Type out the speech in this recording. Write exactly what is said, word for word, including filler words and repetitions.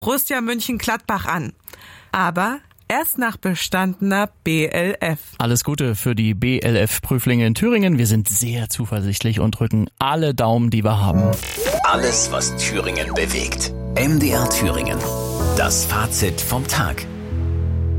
Borussia Mönchengladbach an. Aber erst nach bestandener B L F. Alles Gute für die B L F-Prüflinge in Thüringen. Wir sind sehr zuversichtlich und drücken alle Daumen, die wir haben. Alles, was Thüringen bewegt. M D R Thüringen. Das Fazit vom Tag.